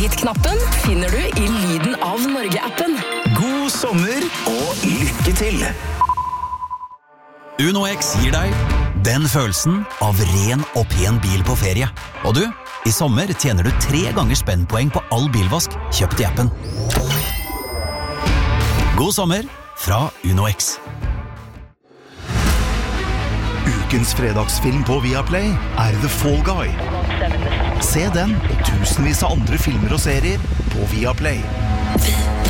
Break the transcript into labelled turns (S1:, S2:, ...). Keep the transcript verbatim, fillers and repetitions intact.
S1: Hit-knappen finner du i Lyden av Norge-appen.
S2: God sommer og lykke til!
S3: Uno X gir deg den følelsen av ren og pen bil på ferie. Og du, i sommer tjener du tre ganger spennpoeng på all bilvask kjøpt i appen. God sommer fra Uno X.
S4: Ukens fredagsfilm på Viaplay er The Fall Guy. Se den og tusenvis av andre filmer og serier på Viaplay.